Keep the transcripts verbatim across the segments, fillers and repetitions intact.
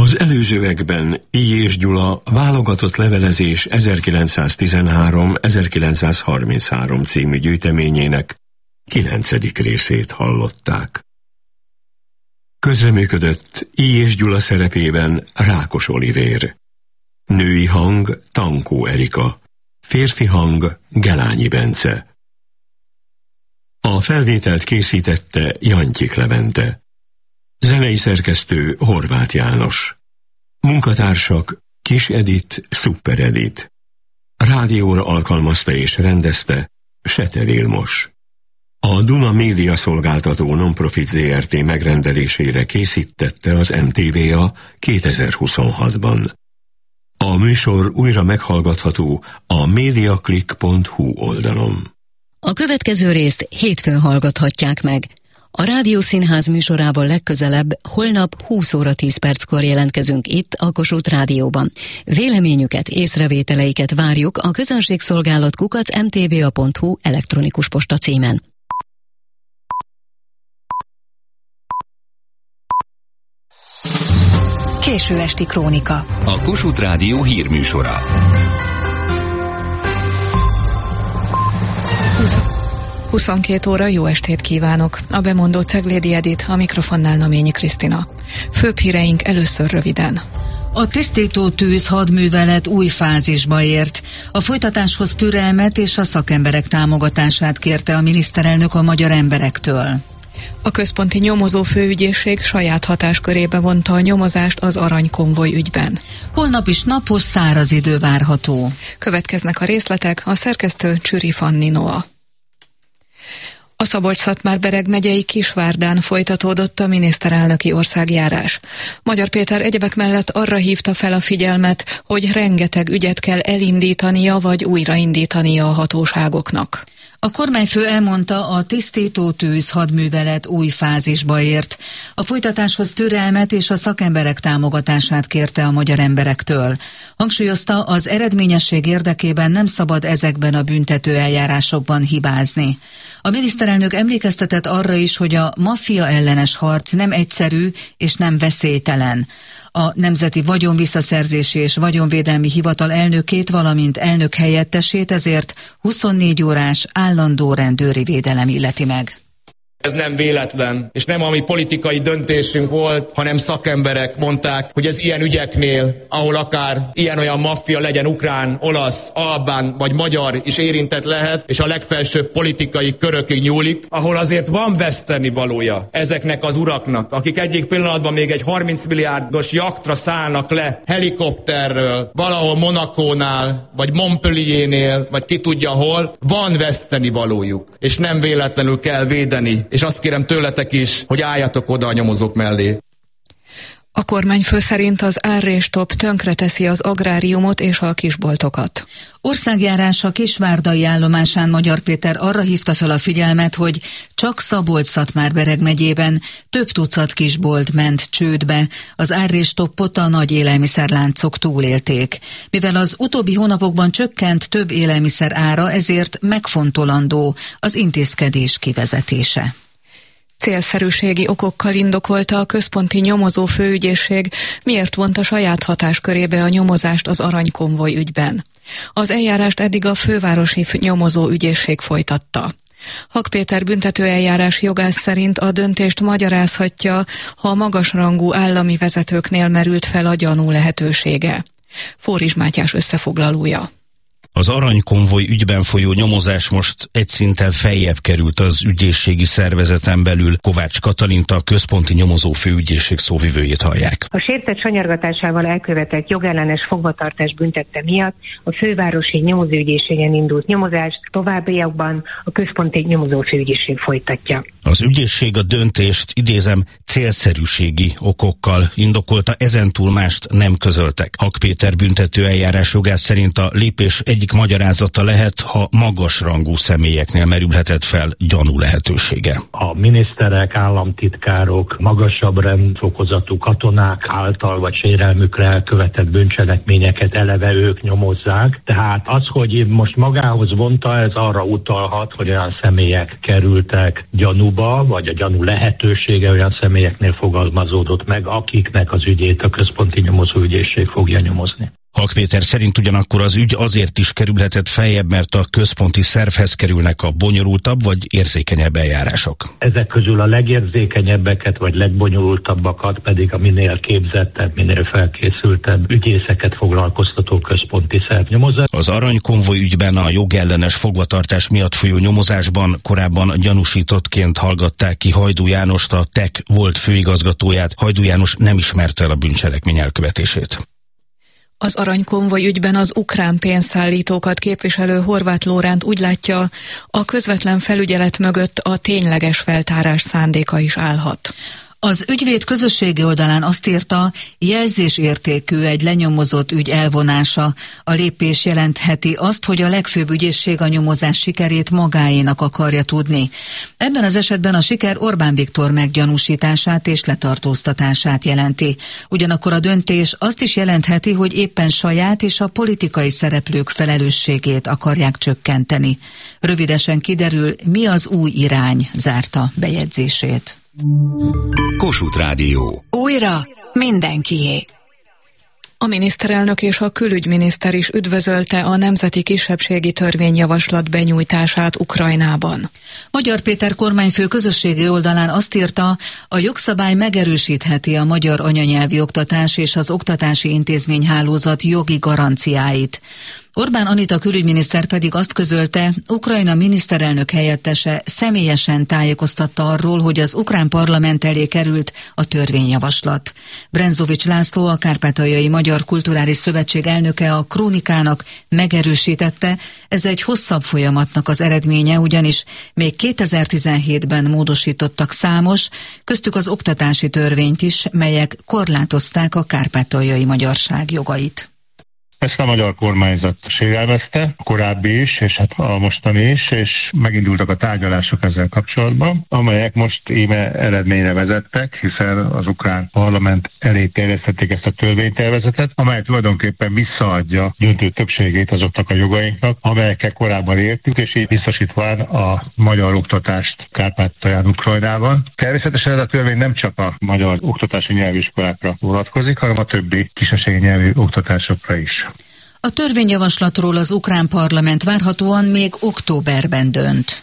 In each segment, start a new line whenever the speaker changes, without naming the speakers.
Az előzőekben I. és Gyula válogatott levelezés ezerkilencszáztizenhárom-ezerkilencszázharminchárom című gyűjteményének kilencedik részét hallották. Közreműködött I. és Gyula szerepében Rákos Olivér. Női hang Tankó Erika. Férfi hang Gelányi Bence. A felvételt készítette Jantyik Levente. Zenei szerkesztő Horváth János. Munkatársak Kis Edit, Szuper Edit. Rádióra alkalmazta és rendezte Sete Vilmos. A Duna Média Szolgáltató Nonprofit zé er té megrendelésére készítette az em té vé á kétezer-huszonhatban. A műsor újra meghallgatható a mediaclick pont hu oldalon.
A következő részt hétfőn hallgathatják meg. A Rádiószínház műsorával legközelebb holnap húsz óra tíz perckor jelentkezünk itt a Kossuth Rádióban. Véleményüket, észrevételeiket várjuk a közönségszolgálat kukac em té vé á pont hu elektronikus posta címen.
Késő esti krónika.
A Kossuth Rádió hírműsora.
huszonkét óra, jó estét kívánok! A bemondó Ceglédi Edit, a mikrofonnál Naményi Krisztina. Főbb híreink először röviden.
A tisztító tűz hadművelet új fázisba ért. A folytatáshoz türelmet és a szakemberek támogatását kérte a miniszterelnök a magyar emberektől.
A központi nyomozó főügyészség saját hatáskörébe vonta a nyomozást az aranykonvoj ügyben.
Holnap is napos, száraz idő várható.
Következnek a részletek, a szerkesztő Csüri Fanni Noa. A Szabolcs-Szatmár-Bereg megyei Kisvárdán folytatódott a miniszterelnöki országjárás. Magyar Péter egyebek mellett arra hívta fel a figyelmet, hogy rengeteg ügyet kell elindítania vagy újraindítania a hatóságoknak.
A kormányfő elmondta, a tisztító tűz hadművelet új fázisba ért. A folytatáshoz türelmet és a szakemberek támogatását kérte a magyar emberektől. Hangsúlyozta, az eredményesség érdekében nem szabad ezekben a büntető eljárásokban hibázni. A miniszterelnök emlékeztetett arra is, hogy a maffia ellenes harc nem egyszerű és nem veszélytelen. A Nemzeti Vagyonvisszaszerzési és Vagyonvédelmi Hivatal elnökét, valamint elnök helyettesét ezért huszonnégy órás állandó rendőri védelem illeti meg.
Ez nem véletlen, és nem a mi politikai döntésünk volt, hanem szakemberek mondták, hogy ez ilyen ügyeknél, ahol akár ilyen-olyan maffia legyen ukrán, olasz, albán vagy magyar is érintett lehet, és a legfelsőbb politikai körökig nyúlik, ahol azért van veszteni valója ezeknek az uraknak, akik egyik pillanatban még egy harminc milliárdos jaktra szállnak le helikopterről, valahol Monacónál, vagy Montpelliernél, vagy ki tudja hol, van veszteni valójuk, és nem véletlenül kell védeni. És azt kérem tőletek is, hogy álljatok oda a nyomozók mellé.
A kormányfő szerint az árrés-top tönkreteszi az agráriumot és a kisboltokat.
Országjárása Kisvárdai állomásán Magyar Péter arra hívta fel a figyelmet, hogy csak Szabolcs-Szatmár-Bereg megyében több tucat kisbolt ment csődbe, az árrés-toppot a nagy élelmiszerláncok túlélték. Mivel az utóbbi hónapokban csökkent több élelmiszer ára, ezért megfontolandó az intézkedés kivezetése.
Célszerűségi okokkal indokolta a központi nyomozó főügyészség, miért vonta saját hatáskörébe a nyomozást az aranykonvoj ügyben. Az eljárást eddig a fővárosi nyomozó ügyészség folytatta. Hak Péter büntetőeljárás jogász szerint a döntést magyarázhatja, ha a magasrangú állami vezetőknél merült fel a gyanú lehetősége. Fóris Mátyás összefoglalója.
Az aranykonvoj ügyben folyó nyomozás most egy szinten feljebb került az ügyészségi szervezeten belül. Kovács Katalint, a központi nyomozó főügyészség szóvivőjét hallják.
A sértett sanyargatásával elkövetett jogellenes fogvatartás büntette miatt a fővárosi nyomozóügyészségen indult nyomozást továbbiakban a központi nyomozó főügyészség folytatja.
Az ügyészség a döntést, idézem, célszerűségi okokkal indokolta, ezentúl mást nem közöltek. Hak Péter büntetőeljárás jogász szerint a lépés egyik egyik magyarázata lehet, ha magasrangú személyeknél merülhetett fel gyanú lehetősége.
A miniszterek, államtitkárok, magasabb rendfokozatú katonák által vagy sérelmükre elkövetett bűncselekményeket eleve ők nyomozzák. Tehát az, hogy most magához vonta, ez arra utalhat, hogy olyan személyek kerültek gyanúba, vagy a gyanú lehetősége olyan személyeknél fogalmazódott meg, akiknek az ügyét a Központi Nyomozóügyészség fogja nyomozni.
Hak Péter szerint ugyanakkor az ügy azért is kerülhetett feljebb, mert a központi szervhez kerülnek a bonyolultabb vagy érzékenyebb eljárások.
Ezek közül a legérzékenyebbeket vagy legbonyolultabbakat pedig a minél képzettebb, minél felkészültebb ügyészeket foglalkoztató központi szerv nyomozza.
Az aranykonvoj ügyben a jogellenes fogvatartás miatt folyó nyomozásban korábban gyanúsítottként hallgatták ki Hajdú Jánost, a té e ká volt főigazgatóját. Hajdú János nem ismerte el a bűncselekmény elkövetését.
Az aranykonvoj ügyben az ukrán pénzszállítókat képviselő Horváth Lóránt úgy látja, a közvetlen felügyelet mögött a tényleges feltárás szándéka is állhat.
Az ügyvéd közösségi oldalán azt írta, jelzésértékű egy lenyomozott ügy elvonása. A lépés jelentheti azt, hogy a legfőbb ügyészség a nyomozás sikerét magáénak akarja tudni. Ebben az esetben a siker Orbán Viktor meggyanúsítását és letartóztatását jelenti. Ugyanakkor a döntés azt is jelentheti, hogy éppen saját és a politikai szereplők felelősségét akarják csökkenteni. Rövidesen kiderül, mi az új irány, zárta bejegyzését.
Kossuth Rádió.
Újra mindenkié.
A miniszterelnök és a külügyminiszter is üdvözölte a nemzeti kisebbségi törvényjavaslat benyújtását Ukrajnában.
Magyar Péter kormányfő közösségi oldalán azt írta, a jogszabály megerősítheti a magyar anyanyelvi oktatás és az oktatási intézményhálózat jogi garanciáit. Orbán Anita külügyminiszter pedig azt közölte, Ukrajna miniszterelnök helyettese személyesen tájékoztatta arról, hogy az ukrán parlament elé került a törvényjavaslat. Brenzovics László, a Kárpátaljai Magyar Kulturális Szövetség elnöke a Krónikának megerősítette, ez egy hosszabb folyamatnak az eredménye, ugyanis még kétezer-tizenhétben módosítottak számos, köztük az oktatási törvényt is, melyek korlátozták a kárpátaljai magyarság jogait.
Ezt a magyar kormányzat sérelmezte, a korábbi is, és hát a mostani is, és megindultak a tárgyalások ezzel kapcsolatban, amelyek most íme eredményre vezettek, hiszen az ukrán parlament elé terjesztették ezt a törvénytervezetet, amely tulajdonképpen visszaadja döntő többségét azoknak a jogainknak, amelyekkel korábban értünk, és így biztosítván a magyar oktatást Kárpátalján, Ukrajnában. Természetesen ez a törvény nem csak a magyar oktatási nyelviskolákra vonatkozik, hanem a többi kisebbségi nyelvű oktatásokra is.
A törvényjavaslatról az ukrán parlament várhatóan még októberben dönt.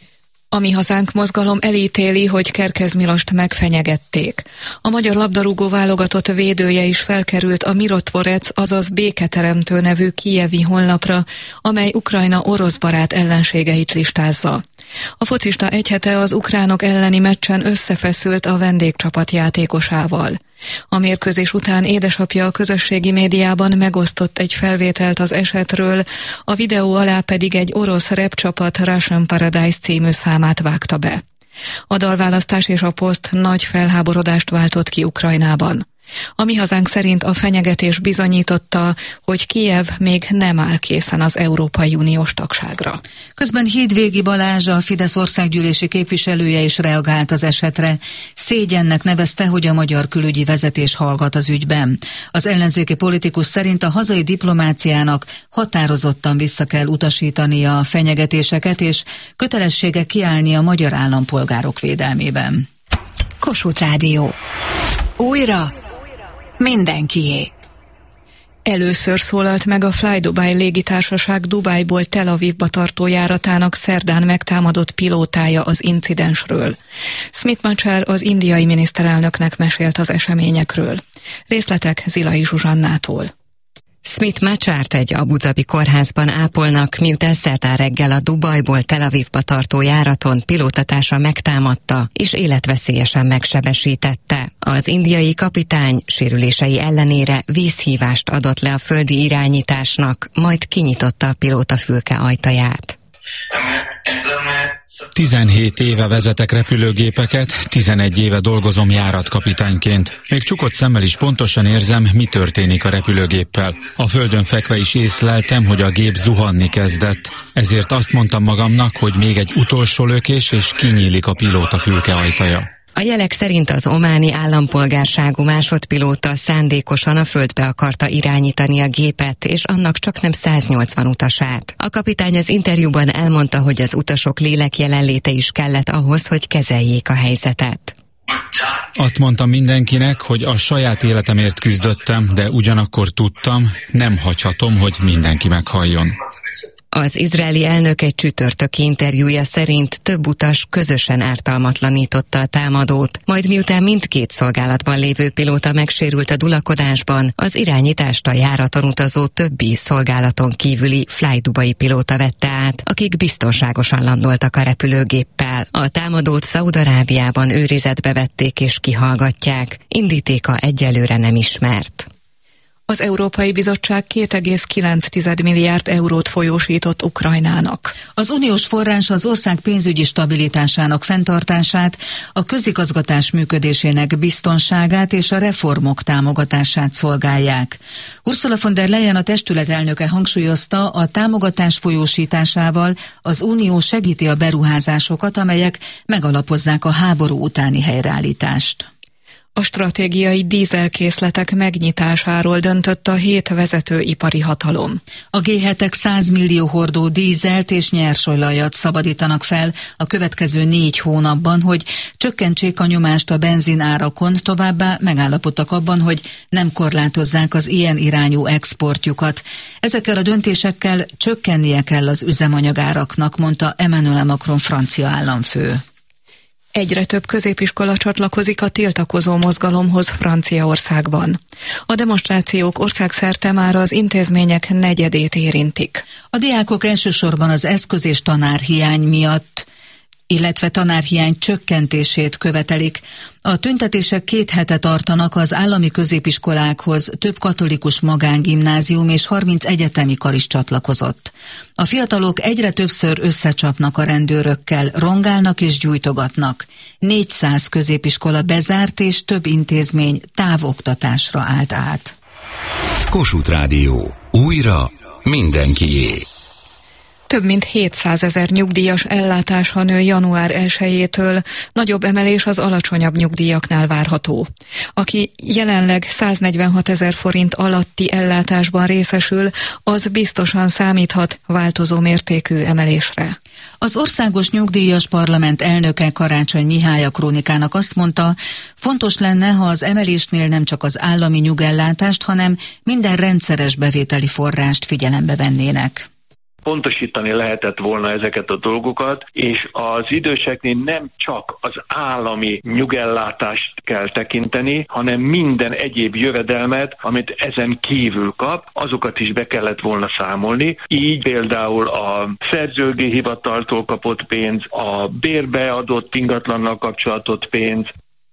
A Mi Hazánk mozgalom elítéli, hogy Kerkez Milost megfenyegették. A magyar labdarúgó válogatott védője is felkerült a Mirotvorec, azaz Béketeremtő nevű kijevi honlapra, amely Ukrajna orosz barát ellenségeit listázza. A focista egy hete az ukránok elleni meccsen összefeszült a vendégcsapat játékosával. A mérkőzés után édesapja a közösségi médiában megosztott egy felvételt az esetről, a videó alá pedig egy orosz rapcsapat Russian Paradise című számát vágta be. A dalválasztás és a poszt nagy felháborodást váltott ki Ukrajnában. A Mi Hazánk szerint a fenyegetés bizonyította, hogy Kijev még nem áll készen az Európai Uniós tagságra.
Közben Hídvégi Balázs, a Fidesz országgyűlési képviselője is reagált az esetre. Szégyennek nevezte, hogy a magyar külügyi vezetés hallgat az ügyben. Az ellenzéki politikus szerint a hazai diplomáciának határozottan vissza kell utasítania a fenyegetéseket, és kötelessége kiállni a magyar állampolgárok védelmében.
Kossuth Rádió. Újra mindenkié.
Először szólalt meg a Fly Dubai légitársaság Dubájból Tel Avivba tartó járatának szerdán megtámadott pilótája az incidensről. Smith Machar az indiai miniszterelnöknek mesélt az eseményekről. Részletek Zilai Zsuzsannától.
Smith Machart egy Abu Dhabi kórházban ápolnak, miután szerdán reggel a Dubajból Tel Avivba tartó járaton pilótatása megtámadta és életveszélyesen megsebesítette. Az indiai kapitány sérülései ellenére vízhívást adott le a földi irányításnak, majd kinyitotta a pilóta fülke ajtaját.
tizenhét éve vezetek repülőgépeket, tizenegy éve dolgozom járatkapitányként. Még csukott szemmel is pontosan érzem, mi történik a repülőgéppel. A földön fekve is észleltem, hogy a gép zuhanni kezdett. Ezért azt mondtam magamnak, hogy még egy utolsó lökés, és kinyílik a pilóta fülke ajtaja.
A jelek szerint az ománi állampolgárságú másodpilóta szándékosan a földbe akarta irányítani a gépet, és annak csak nem száznyolcvan utasát. A kapitány az interjúban elmondta, hogy az utasok lélek jelenléte is kellett ahhoz, hogy kezeljék a helyzetet.
Azt mondtam mindenkinek, hogy a saját életemért küzdöttem, de ugyanakkor tudtam, nem hagyhatom, hogy mindenki meghalljon.
Az izraeli elnök egy csütörtöki interjúja szerint több utas közösen ártalmatlanította a támadót, majd miután mindkét szolgálatban lévő pilóta megsérült a dulakodásban, az irányítást a járaton utazó többi szolgálaton kívüli Fly Dubai pilóta vette át, akik biztonságosan landoltak a repülőgéppel. A támadót Szaúd-Arábiában őrizetbe vették és kihallgatják. Indítéka egyelőre nem ismert.
Az Európai Bizottság két egész kilenc milliárd eurót folyósított Ukrajnának.
Az uniós forrás az ország pénzügyi stabilitásának fenntartását, a közigazgatás működésének biztonságát és a reformok támogatását szolgálják. Ursula von der Leyen, a testület elnöke hangsúlyozta, a támogatás folyósításával az unió segíti a beruházásokat, amelyek megalapozzák a háború utáni helyreállítást.
A stratégiai dízelkészletek megnyitásáról döntött a hét vezető ipari hatalom.
A gé hetek száz millió hordó dízelt és nyersolajat szabadítanak fel a következő négy hónapban, hogy csökkentsék a nyomást a benzinárakon, továbbá megállapodtak abban, hogy nem korlátozzák az ilyen irányú exportjukat. Ezekkel a döntésekkel csökkennie kell az üzemanyagáraknak, mondta Emmanuel Macron francia államfő.
Egyre több középiskola csatlakozik a tiltakozó mozgalomhoz Franciaországban. A demonstrációk országszerte már az intézmények negyedét érintik.
A diákok elsősorban az eszköz- és tanárhiány miatt, illetve tanárhiány csökkentését követelik. A tüntetések két hete tartanak, az állami középiskolákhoz több katolikus magángimnázium és harminc egyetemi kar is csatlakozott. A fiatalok egyre többször összecsapnak a rendőrökkel, rongálnak és gyújtogatnak. négyszáz középiskola bezárt és több intézmény távoktatásra állt át.
Kossuth Rádió. Újra mindenkié.
Több mint hétszázezer nyugdíjas ellátása nő január elsejétől, nagyobb emelés az alacsonyabb nyugdíjaknál várható. Aki jelenleg száznegyvenhatezer forint alatti ellátásban részesül, az biztosan számíthat változó mértékű emelésre.
Az Országos Nyugdíjas Parlament elnöke Karácsony Mihály a Krónikának azt mondta, fontos lenne, ha az emelésnél nem csak az állami nyugellátást, hanem minden rendszeres bevételi forrást figyelembe vennének.
Pontosítani lehetett volna ezeket a dolgokat, és az időseknél nem csak az állami nyugellátást kell tekinteni, hanem minden egyéb jövedelmet, amit ezen kívül kap, azokat is be kellett volna számolni. Így például a szerződő hivataltól kapott pénz, a bérbe adott ingatlannal kapcsolatos pénz.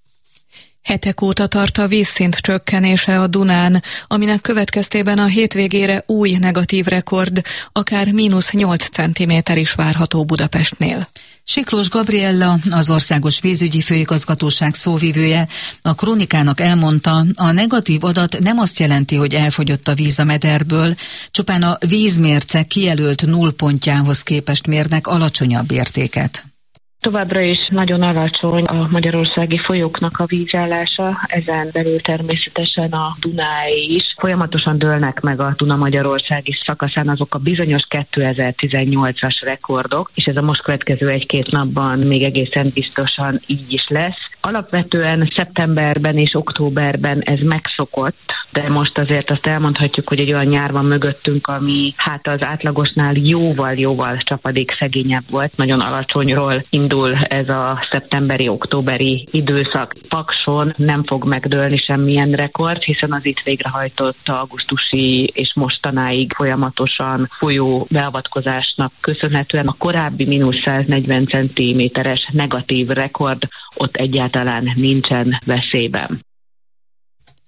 Hetek óta tart a vízszint csökkenése a Dunán, aminek következtében a hétvégére új negatív rekord, akár mínusz nyolc centiméter is várható Budapestnél.
Siklós Gabriella, az Országos Vízügyi Főigazgatóság szóvivője, a Krónikának elmondta, a negatív adat nem azt jelenti, hogy elfogyott a víz a mederből, csupán a vízmérce kijelölt nullpontjához képest mérnek alacsonyabb értéket.
Továbbra is nagyon alacsony a magyarországi folyóknak a vízállása, ezen belül természetesen a Dunáé is. Folyamatosan dőlnek meg a Duna-magyarországi szakaszán azok a bizonyos kétezer-tizennyolcas rekordok, és ez a most következő egy-két napban még egészen biztosan így is lesz. Alapvetően szeptemberben és októberben ez megszokott, de most azért azt elmondhatjuk, hogy egy olyan nyár van mögöttünk, ami hát az átlagosnál jóval-jóval csapadék szegényebb volt. Nagyon alacsonyról indul ez a szeptemberi-októberi időszak. Pakson nem fog megdőlni semmilyen rekord, hiszen az itt végrehajtott augusztusi és mostanáig folyamatosan folyó beavatkozásnak köszönhetően a korábbi mínusz száznegyven centiméteres negatív rekord ott egyáltalán nincsen veszélyben.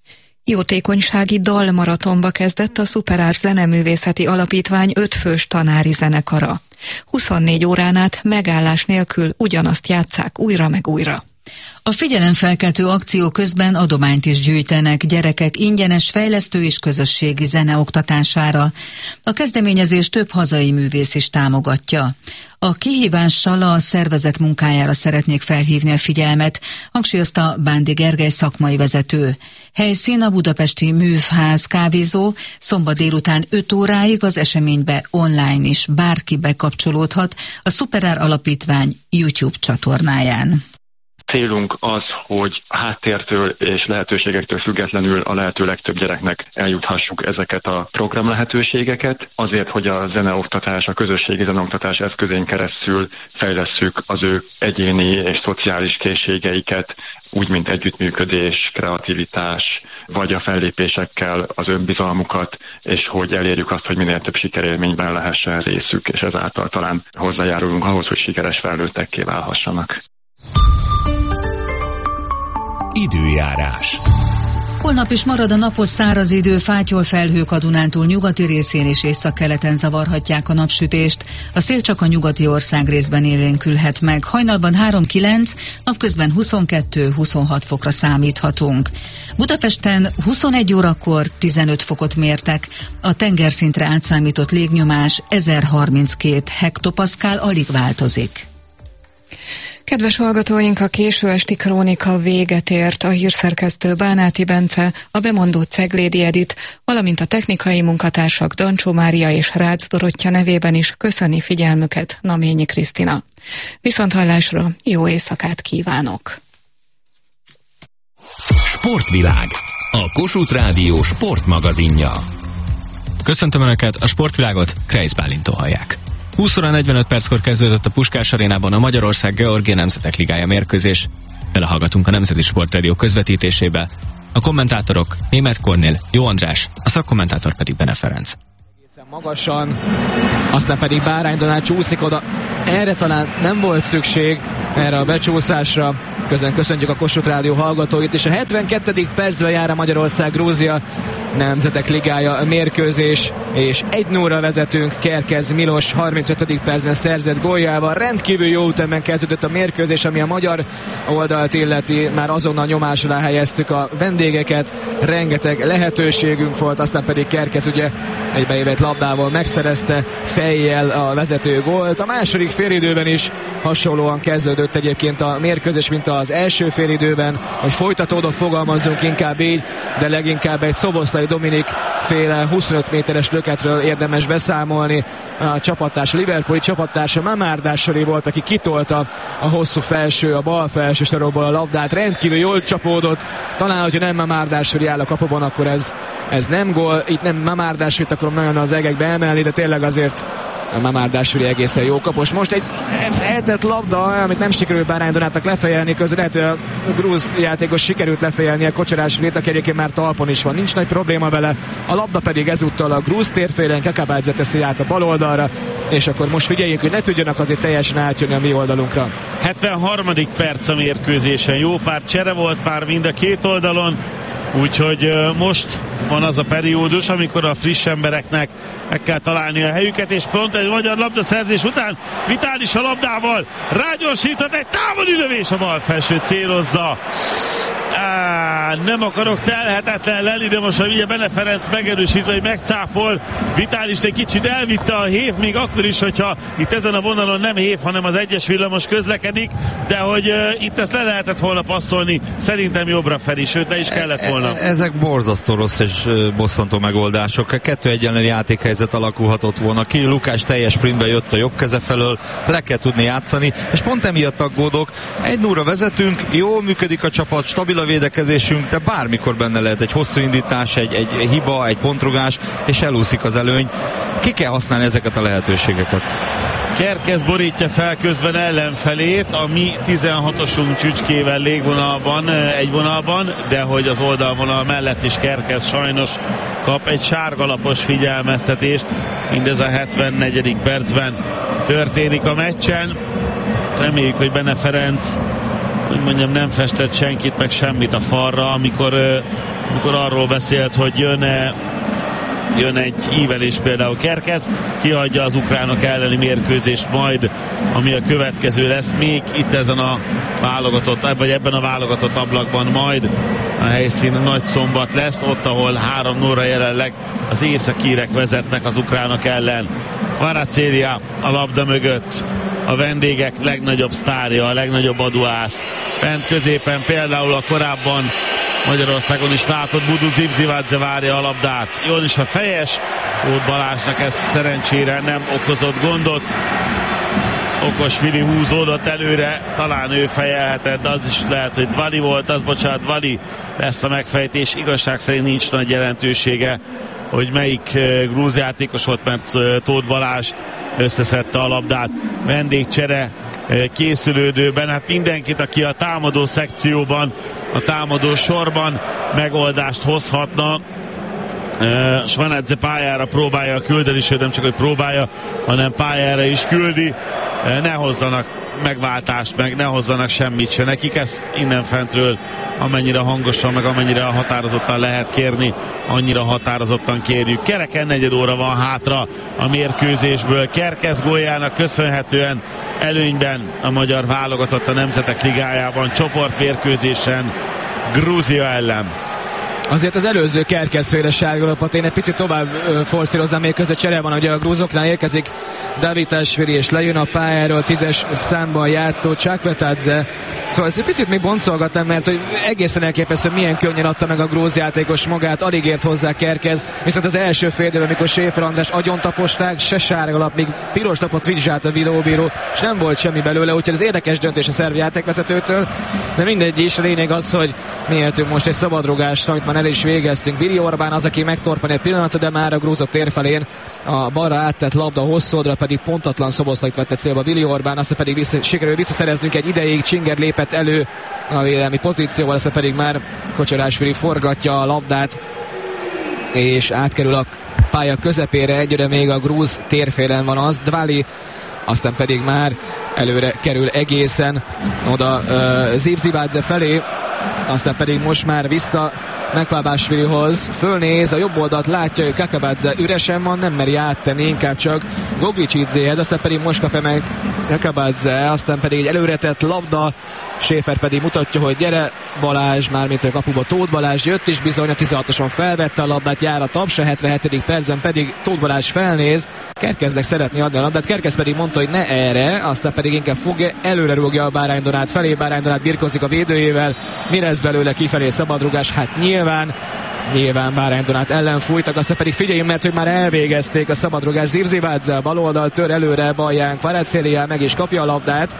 Jótékonysági dalmaratonba kezdett a Szuperár Zeneművészeti Alapítvány ötfős tanári zenekara. huszonnégy órán át megállás nélkül ugyanazt játsszák újra meg újra.
A figyelemfelkeltő akció közben adományt is gyűjtenek gyerekek ingyenes fejlesztő és közösségi zene oktatására. A kezdeményezés több hazai művész is támogatja. A kihívással a szervezet munkájára szeretnék felhívni a figyelmet, hangsúlyozta Bándi Gergely szakmai vezető. Helyszín a budapesti Művház kávézó, szombat délután öt óráig az eseménybe online is bárki bekapcsolódhat a Szuperár Alapítvány YouTube csatornáján.
Célunk az, hogy háttértől és lehetőségektől függetlenül a lehető legtöbb gyereknek eljuthassuk ezeket a program lehetőségeket, azért, hogy a zeneoktatás, a közösségi zeneoktatás eszközén keresztül fejlesszük az ő egyéni és szociális készségeiket, úgy, mint együttműködés, kreativitás, vagy a fellépésekkel az önbizalmukat, és hogy elérjük azt, hogy minél több sikerélményben lehessen részük, és ezáltal talán hozzájárulunk ahhoz, hogy sikeres felnőttekké válhassanak.
Időjárás.
Holnap is marad a napos száraz idő, fátyol felhők a Dunántúl nyugati részén és északkeleten zavarhatják a napsütést. A szél csak a nyugati ország részben élénkülhet meg. Hajnalban három-kilenc, napközben huszonkettő-huszonhat fokra számíthatunk. Budapesten huszonegy órakor tizenöt fokot mértek. A tengerszintre átszámított légnyomás ezerharminckét hektopaszkál, alig változik.
Kedves hallgatóink, a késő esti krónika véget ért. A hírszerkesztő Bánáti Bence, a bemondó Ceglédi Edit, valamint a technikai munkatársak Dancsó Mária és Rácz Dorottya nevében is köszöni figyelmüket Naményi Krisztina. Viszonthallásra, jó éjszakát kívánok!
Sportvilág, a Kossuth Rádió sportmagazinja.
Köszöntöm Önöket, a sportvilágot Kreisz Bálintól hallják. húsz óra negyvenöt perckor kezdődött a Puskás Arénában a Magyarország-Georgia Nemzetek Ligája mérkőzés. Belehallgatunk a Nemzeti Sportrádió közvetítésébe. A kommentátorok Németh Kornél, Jó András, a szakkommentátor pedig Bene Ferenc.
Magasan, aztán pedig Bárány Donát csúszik oda. Erre talán nem volt szükség, erre a becsúszásra. Közben köszöntjük a Kossuth Rádió hallgatóit, és a hetvenkettedik percben jár a Magyarország-Grúzia Nemzetek Ligája mérkőzés, és egy nullra vezetünk. Kerkez Milos harmincötödik percben szerzett góljával. Rendkívül jó ütemben kezdődött a mérkőzés, ami a magyar oldalt illeti. Már azonnal nyomás alá helyeztük a vendégeket, rengeteg lehetőségünk volt, aztán pedig Kerkez ugye egybeévett labdával megszerezte fejjel a vezető gólt. A második félidőben is hasonlóan kezdődött egyébként a mérkőzés, mint az első félidőben, hogy folytatódott, fogalmazzunk inkább így, de leginkább egy Szoboszlai Dominik féle huszonöt méteres löketről érdemes beszámolni. A csapattársa, a liverpooli csapattársa Mamárdásori volt, aki kitolta a hosszú felső, a bal felső sarokból a labdát, rendkívül jól csapódott. Talán, hogyha nem Mamárdásori áll a kapuban, akkor ez, ez nem gól. Itt nem Mamárdásorit akarom nagyon az egekbe emelni, de tényleg azért Mamárdásori egészen jó kapos. Most egy feltett labda, amit nem sikerült Bárány Donátnak lefejelni, közben lehet, hogy a grúz játékos sikerült lefejelni a Kocsarásvilit, aki egyébként már talpon is van. Nincs nagy probléma vele. A labda pedig ezúttal a grúz térfélen, Kakabádze teszi át a bal oldalra, és akkor most figyeljünk, hogy ne tudjanak azért teljesen átjönni a mi oldalunkra.
hetvenharmadik perc a mérkőzésen. Jó pár csere volt már mind a két oldalon, úgyhogy most van az a periódus, amikor a friss embereknek meg kell találni a helyüket, és pont egy magyar labdaszerzés után Vitális a labdával rágyorsíthat, egy távoli lövés, a bal felső célozza. Á, nem akarok telhetetlen lenni, de most már ugye Bene Ferenc megerősítve, hogy megcáfol. Vitális egy kicsit elvitte a hév, még akkor is, hogyha itt ezen a vonalon nem hév, hanem az egyes villamos közlekedik, de hogy uh, itt ezt le lehetett volna passzolni, szerintem jobbra felé, sőt le is kellett volna.
Ezek borzasztó rossz és bosszantó megoldások. Kettő egyenlő játékhelyzet alakulhatott volna ki. Lukás teljes sprintbe jött a jobb keze felől, le kell tudni játszani, és pont emiatt aggódok. Egy nullra vezetünk, jól működik a csapat, stabil a védekezésünk, de bármikor benne lehet egy hosszú indítás, egy, egy hiba, egy pontrugás, és elúszik az előny. Ki kell használni ezeket a lehetőségeket.
Kerkez borítja fel közben ellenfelét, a mi tizenhatosunk csücskével légvonalban, egy vonalban, de hogy az oldalvonal mellett is Kerkez sajnos kap egy sárgalapos figyelmeztetést. Mindez a hetvennegyedik percben történik a meccsen. Reméljük, hogy Bene Ferenc hogy mondjam, nem festett senkit, meg semmit a falra, amikor, amikor arról beszélt, hogy jön-e jön egy ívelés például Kerkez, kihagyja az ukránok elleni mérkőzést majd, ami a következő lesz, még itt ezen a válogatott, vagy ebben a válogatott ablakban majd a helyszín Nagyszombat lesz, ott, ahol három nulla jelenleg az északírek vezetnek az ukránok ellen. Kvaratskhelia a labda mögött, a vendégek legnagyobb sztárja, a legnagyobb aduász. Bent középen például a korábban Magyarországon is látott Budu Zivzivadze várja a labdát. Jól is a fejes, Tóth Balázsnak ez szerencsére nem okozott gondot. Okosvili húzódott előre, talán ő fejelhetett, de az is lehet, hogy Dvali volt, az bocsánat, Dvali lesz a megfejtés. Igazság szerint nincs nagy jelentősége, hogy melyik grúz játékos volt, mert Tóth Balázs összeszedte a labdát. Vendégcsere készülődőben, hát mindenkit, aki a támadó szekcióban, a támadó sorban megoldást hozhatna. Svanadze pályára próbálja küldeni, sőt nem csak, hogy próbálja, hanem pályára is küldi. Ne hozzanak megváltást, meg ne hozzanak semmit se nekik, ezt innen fentről amennyire hangosan, meg amennyire határozottan lehet kérni, annyira határozottan kérjük. Kereken negyed óra van hátra a mérkőzésből. Kerkez góljának köszönhetően előnyben a magyar válogatott a Nemzetek Ligájában csoportmérkőzésen Grúzia ellen.
Azért az előző Kerkezféle sárgalapot én egy picit tovább ö, forszíroznám, még között csere van, hogy a grúzoknál érkezik Davitashvili, és lejön a pályáról tízes számban játszó Csakvetadze. Szóval ezt egy picit még boncolgatnám, mert hogy egészen elképesztő, milyen könnyen adta meg a grúz játékos magát, alig ért hozzá Kerkez, viszont az első fél időben, amikor Schäfer András agyontaposták, se sárgalap, még piros lapot vizsgált a videóbíró, és nem volt semmi belőle, úgyhogy ez érdekes döntés a szerb játékvezetőtől, de mindegy is, a lényeg az, hogy miértünk most egy szabadrugást, amit már el is végeztünk. Vili Orbán az, aki megtorpan egy pillanatot, de már a grúzok térfelén a balra áttett labda hosszú oldalra pedig pontatlan Szoboszlait vette célba Vili Orbán, aztán pedig vissza, sikerül visszaszereznünk egy ideig, Csinger lépett elő a védelmi pozícióval, aztán pedig már Kocsarásvili forgatja a labdát, és átkerül a pálya közepére, egyre még a grúz térfélen van az, Dvali, aztán pedig már előre kerül egészen oda uh, Zivzivadze felé, aztán pedig most már vissza Mekvábásvilihoz, fölnéz, a jobb oldalt látja, hogy Kakabadze üresen van, nem meri áttenni, inkább csak Goglicsizéhez, aztán pedig most kapja meg Kakabadze, aztán pedig egy előretett labda, Schäfer pedig mutatja, hogy gyere Balázs, mármint a kapuba Tóth Balázs jött is bizony, a tizenhatoson felvette a labdát, jár a taps, a hetvenhetedik percen pedig Tóth Balázs felnéz, Kerkeznek szeretné adni a labdát, Kerkez pedig mondta, hogy ne erre, aztán pedig inkább fogja, előre rúgja a Bárány Donát felé, Bárány Donát birkozik a védőjével, mi lesz belőle kifelé szabadrugás, hát nyilván Nyilván Bárány Donát ellen fújtak, aztán pedig figyeljünk, mert hogy már elvégezték a szabadrugás. Zivzivadze a bal oldal tör előre, Balján Kvaratskhelia meg is kapja a labdát,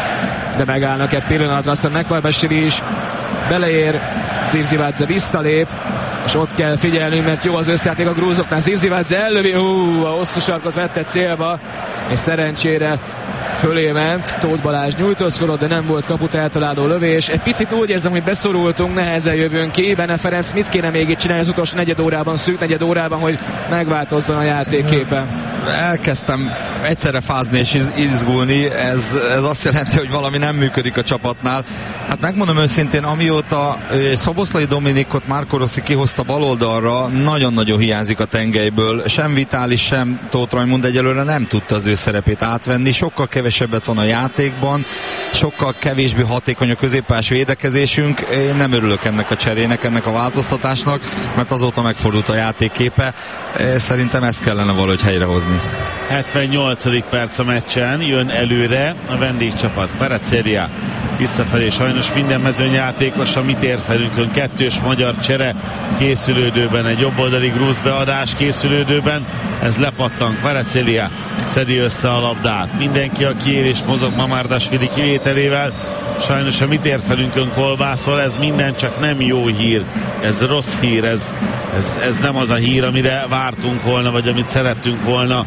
de megállnak egy pillanatra, aztán Mekvábásvili is beleér, Zivzivadze visszalép, és ott kell figyelni, mert jó az összejáték a grúzoknál. Zivzivadze ellövi, hú, a hosszú sarkot vette célba, és szerencsére fölé ment, Tóth Balázs nyújtózkodott, de nem volt kaput eltaláló lövés. Egy picit úgy érzem, hogy beszorultunk, nehezen jövünk ki. Benne Ferenc mit kéne még itt csinálni az utolsó negyed órában, szűk negyed órában, hogy megváltozzon a játékképe?
Elkezdtem egyszerre fázni és izgulni, ez, ez azt jelenti, hogy valami nem működik a csapatnál. Hát megmondom őszintén, amióta Szoboszlai Dominikot Marco Rossi kihozta baloldalra, nagyon-nagyon hiányzik a tengelyből. Sem Vitális, sem Tóth Rajmund egyelőre nem tudta az ő szerepét átvenni. Sokkal kevesebbet van a játékban, sokkal kevésbé hatékony a középpályás védekezésünk. Én nem örülök ennek a cserének, ennek a változtatásnak, mert azóta megfordult a játékképe. Szerintem ezt kellene valahogy helyrehozni.
hetvennyolcadik perc a meccsen, jön előre a vendégcsapat. Kvaratskhelia visszafelé, sajnos minden mezőnyjátékos a mi térfelünkön, kettős magyar csere készülődőben, egy jobboldali grúz beadás készülődőben, ez lepattan, Kvaratskhelia szedi össze a labdát, mindenki a kiér és mozog Mamardashvili kivételével, sajnos a mi térfelünkön kolbászol, ez minden csak nem jó hír, ez rossz hír, ez, ez, ez nem az a hír, amire vártunk volna, vagy amit szerettünk volna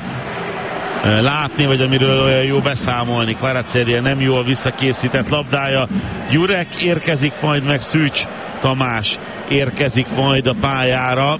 látni, vagy amiről olyan jó beszámolni. Kvaratskhelia nem jól visszakészített labdája, Jurek érkezik majd, meg Szűcs Tamás érkezik majd a pályára,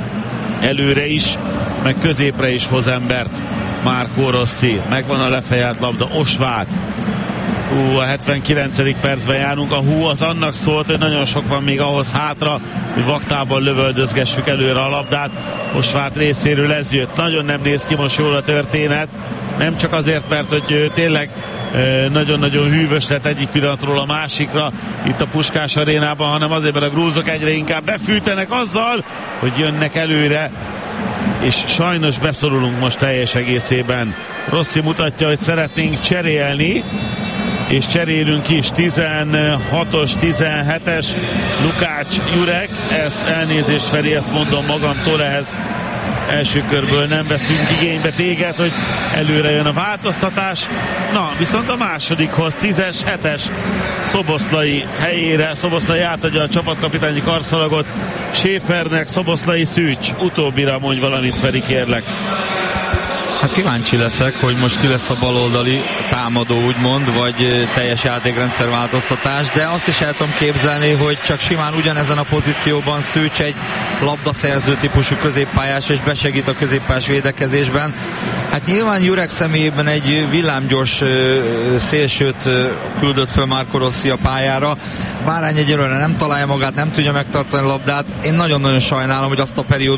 előre is, meg középre is hoz embert Marco Rossi, megvan a lefejelt labda, Osvát Hú, a hetvenkilencedik percben járunk. A hú az annak szólt, hogy nagyon sok van még ahhoz hátra, hogy vaktában lövöldözgessük előre a labdát. Osváth részéről ez jött. Nagyon nem néz ki most jól a történet. Nem csak azért, mert hogy tényleg nagyon-nagyon hűvös lett egyik pillanatról a másikra itt a Puskás arénában, hanem azért, mert a grúzok egyre inkább befűtenek azzal, hogy jönnek előre, és sajnos beszorulunk most teljes egészében. Rossi mutatja, hogy szeretnénk cserélni, és cserélünk is. tizenhatos, tizenhetes Lukács Jurek, ezt elnézést Feri, ezt mondom magamtól, ehhez első körből nem veszünk igénybe téged, hogy előre jön a változtatás. Na, viszont a másodikhoz tízes, hetes Szoboszlai helyére, Szoboszlai átadja a csapatkapitányi karszalagot Schäfernek, Szoboszlai Szűcs. Utóbbira mondj valamit, Feri, kérlek.
Hát kíváncsi leszek, hogy most ki lesz a baloldali támadó, úgymond, vagy teljes játékrendszer változtatás, de azt is el tudom képzelni, hogy csak simán ugyanezen a pozícióban Szűcs egy labdaszerző típusú középpályás, és besegít a középpályás védekezésben. Hát nyilván Jurek személyében egy villámgyors szélsőt küldött föl Marco Rossi a pályára. Bárány egyelőre nem találja magát, nem tudja megtartani a labdát. Én nagyon-nagyon sajnálom, hogy azt a periódust